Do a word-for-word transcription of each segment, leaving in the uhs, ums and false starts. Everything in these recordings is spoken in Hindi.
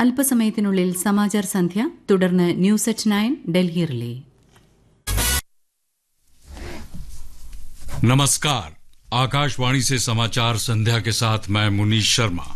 അല്പസമയത്തിനുള്ളിൽ സമാചാർ സന്ധ്യ, തുടർന്ന് news at nine Delhi relay. नमस्कार, आकाशवाणी से समाचार संध्या के साथ मैं मुनीश शर्मा।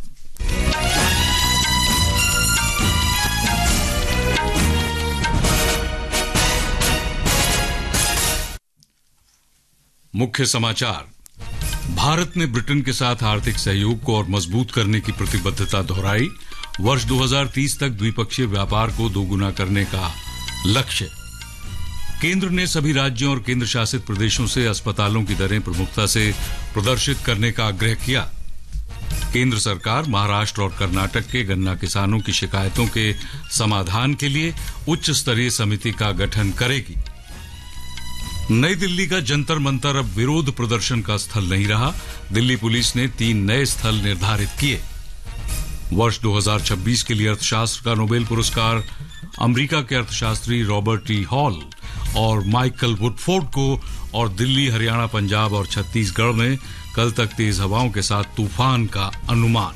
मुख्य समाचार। भारत ने ब्रिटेन के साथ आर्थिक सहयोग को और मजबूत करने की प्रतिबद्धता दोहराई। वर्ष दो हज़ार तीस तक द्विपक्षीय व्यापार को दोगुना करने का लक्ष्य। केंद्र ने सभी राज्यों और केंद्र शासित प्रदेशों से अस्पतालों की दरें प्रमुखता से प्रदर्शित करने का आग्रह किया। केंद्र सरकार महाराष्ट्र और कर्नाटक के गन्ना किसानों की शिकायतों के समाधान के लिए उच्च स्तरीय समिति का गठन करेगी। नई दिल्ली का जंतर मंतर अब विरोध प्रदर्शन का स्थल नहीं रहा। दिल्ली पुलिस ने तीन नए स्थल निर्धारित किए। वर्ष दो हज़ार छब्बीस के लिए अर्थशास्त्र का नोबेल पुरस्कार अमेरिका के अर्थशास्त्री रॉबर्ट टी हॉल और माइकल वुडफोर्ड को और दिल्ली, हरियाणा, पंजाब और छत्तीसगढ़ में कल तक तेज हवाओं के साथ तूफान का अनुमान।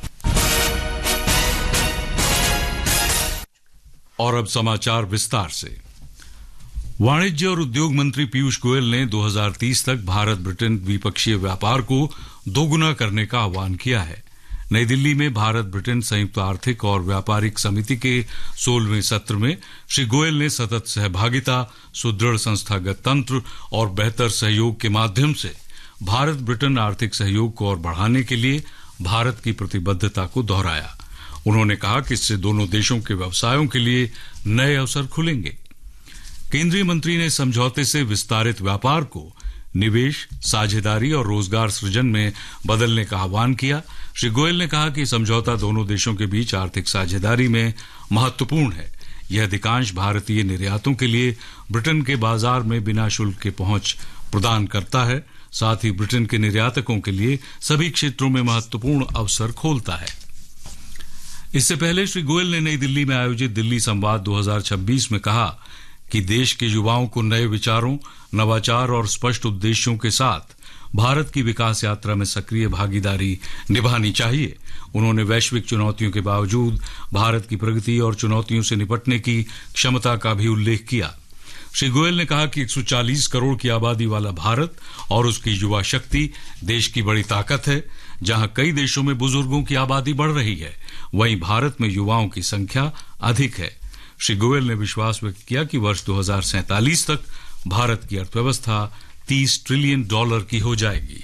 और अब समाचार विस्तार से। वाणिज्य और उद्योग मंत्री पीयूष गोयल ने दो हज़ार तीस तक भारत ब्रिटेन द्विपक्षीय व्यापार को दोगुना करने का आह्वान किया है। नई दिल्ली में भारत ब्रिटेन संयुक्त आर्थिक और व्यापारिक समिति के सोलहवें सत्र में श्री गोयल ने सतत सहभागिता, सुदृढ़ संस्थागत तंत्र और बेहतर सहयोग के माध्यम से भारत ब्रिटेन आर्थिक सहयोग को और बढ़ाने के लिए भारत की प्रतिबद्धता को दोहराया। उन्होंने कहा कि इससे दोनों देशों के व्यवसायों के लिए नए अवसर खुलेंगे। केंद्रीय मंत्री ने समझौते से विस्तारित व्यापार को निवेश, साझेदारी और रोजगार सृजन में बदलने का आह्वान किया। श्री गोयल ने कहा कि समझौता दोनों देशों के बीच आर्थिक साझेदारी में महत्वपूर्ण है। यह अधिकांश भारतीय निर्यातों के लिए ब्रिटेन के बाजार में बिना शुल्क के पहुंच प्रदान करता है, साथ ही ब्रिटेन के निर्यातकों के लिए सभी क्षेत्रों में महत्वपूर्ण अवसर खोलता है। इससे पहले श्री गोयल ने नई दिल्ली में आयोजित दिल्ली संवाद दो हज़ार छब्बीस में कहा कि देश के युवाओं को नए विचारों, नवाचार और स्पष्ट उद्देश्यों के साथ भारत की विकास यात्रा में सक्रिय भागीदारी निभानी चाहिए। उन्होंने वैश्विक चुनौतियों के बावजूद भारत की प्रगति और चुनौतियों से निपटने की क्षमता का भी उल्लेख किया। श्री गोयल ने कहा कि एक सौ चालीस करोड़ की आबादी वाला भारत और उसकी युवा शक्ति देश की बड़ी ताकत है। जहां कई देशों में बुजुर्गों की आबादी बढ़ रही है, वहीं भारत में युवाओं की संख्या अधिक है। श्री गोयल ने विश्वास व्यक्त किया कि वर्ष दो हज़ार सैंतालीस तक भारत की अर्थव्यवस्था तीस ट्रिलियन डॉलर की हो जाएगी।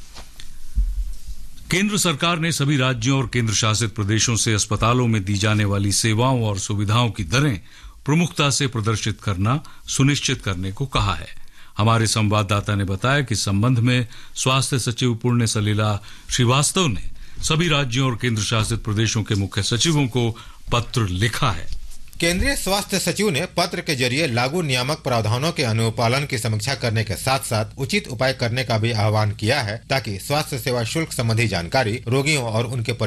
केंद्र सरकार ने सभी राज्यों और केंद्र शासित प्रदेशों से अस्पतालों में दी जाने वाली सेवाओं और सुविधाओं की दरें प्रमुखता से प्रदर्शित करना सुनिश्चित करने को कहा है। हमारे संवाददाता ने बताया कि इस संबंध में स्वास्थ्य सचिव पुण्य सलिला श्रीवास्तव ने सभी राज्यों और केंद्र शासित प्रदेशों के मुख्य सचिवों को पत्र लिखा है। केंद्रीय स्वास्थ्य सचिव ने पत्र के जरिए लागू नियामक प्रावधानों के अनुपालन की समीक्षा करने के साथ साथ उचित उपाय करने का भी आह्वान किया है, ताकि स्वास्थ्य सेवा शुल्क संबंधी जानकारी रोगियों और उनके